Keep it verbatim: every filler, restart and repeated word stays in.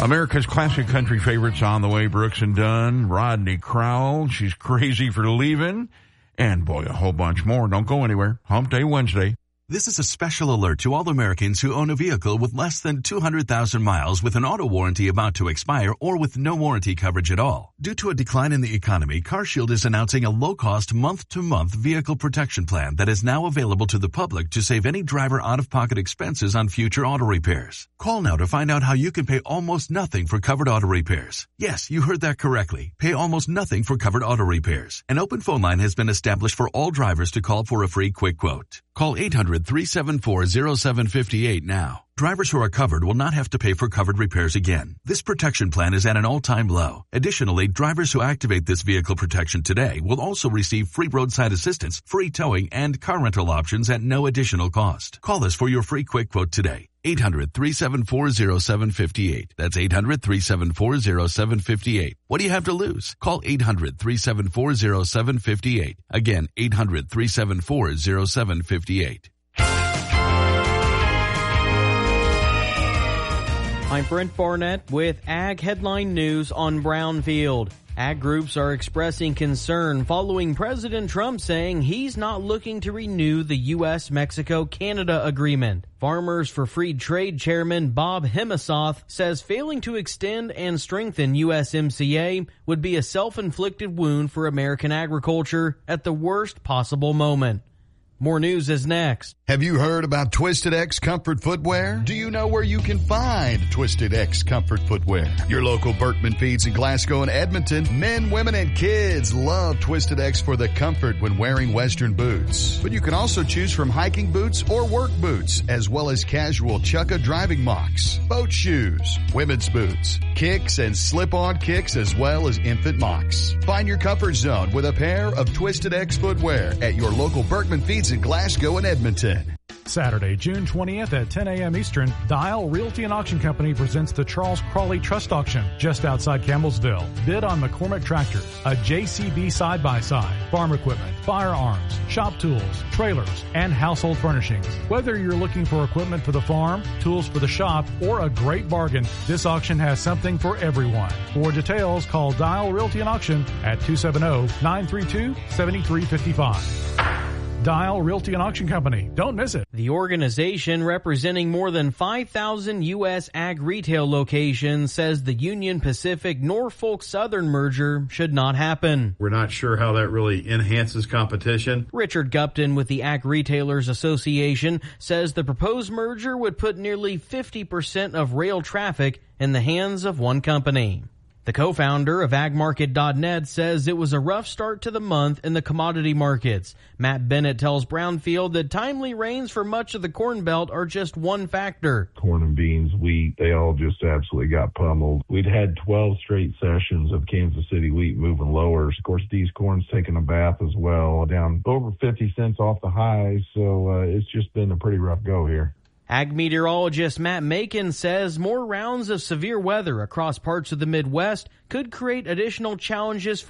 America's classic country favorites on the way. Brooks and Dunn, Rodney Crowell, She's Crazy for Leaving, and boy, a whole bunch more. Don't go anywhere. Hump Day Wednesday. This is a special alert to all Americans who own a vehicle with less than two hundred thousand miles with an auto warranty about to expire or with no warranty coverage at all. Due to a decline in the economy, CarShield is announcing a low-cost month-to-month vehicle protection plan that is now available to the public to save any driver out-of-pocket expenses on future auto repairs. Call now to find out how you can pay almost nothing for covered auto repairs. Yes, you heard that correctly. Pay almost nothing for covered auto repairs. An open phone line has been established for all drivers to call for a free quick quote. Call eight hundred, three seven four, zero seven five eight now. Drivers who are covered will not have to pay for covered repairs again. This protection plan is at an all-time low. Additionally, drivers who activate this vehicle protection today will also receive free roadside assistance, free towing, and car rental options at no additional cost. Call us for your free quick quote today. eight hundred, three seven four, zero seven five eight. That's eight hundred, three seven four, zero seven five eight. What do you have to lose? Call eight hundred, three seven four, zero seven five eight. Again, eight hundred, three seven four, zero seven five eight. I'm Brent Barnett with Ag Headline News on Brownfield. Ag groups are expressing concern following President Trump saying he's not looking to renew the U S Mexico Canada agreement. Farmers for Free Trade Chairman Bob Hemisoth says failing to extend and strengthen U S M C A would be a self-inflicted wound for American agriculture at the worst possible moment. More news is next. Have you heard about Twisted X Comfort Footwear? Do you know where you can find Twisted X Comfort Footwear? Your local Berkman Feeds in Glasgow and Edmonton. Men, women, and kids love Twisted X for the comfort when wearing Western boots. But you can also choose from hiking boots or work boots, as well as casual Chukka driving mocks, boat shoes, women's boots, kicks, and slip-on kicks, as well as infant mocks. Find your comfort zone with a pair of Twisted X footwear at your local Berkman Feeds in Glasgow and Edmonton. Saturday, June twentieth at ten a.m. Eastern, Dial Realty and Auction Company presents the Charles Crawley Trust Auction just outside Campbellsville. Bid on McCormick tractors, a J C B side-by-side, farm equipment, firearms, shop tools, trailers, and household furnishings. Whether you're looking for equipment for the farm, tools for the shop, or a great bargain, this auction has something for everyone. For details, call Dial Realty and Auction at two seven zero, nine three two, seven three five five. Dial Realty and Auction Company. Don't miss it. The organization representing more than five thousand U S ag retail locations says the Union Pacific Norfolk Southern merger should not happen. We're not sure how that really enhances competition. Richard Gupton with the Ag Retailers Association says the proposed merger would put nearly fifty percent of rail traffic in the hands of one company. The co-founder of ag market dot net says it was a rough start to the month in the commodity markets. Matt Bennett tells Brownfield that timely rains for much of the Corn Belt are just one factor. Corn and beans, wheat, they all just absolutely got pummeled. We'd had twelve straight sessions of Kansas City wheat moving lower. Of course, these corn's taking a bath as well, down over fifty cents off the highs, so uh, it's just been a pretty rough go here. Ag meteorologist Matt Macon says more rounds of severe weather across parts of the Midwest could create additional challenges for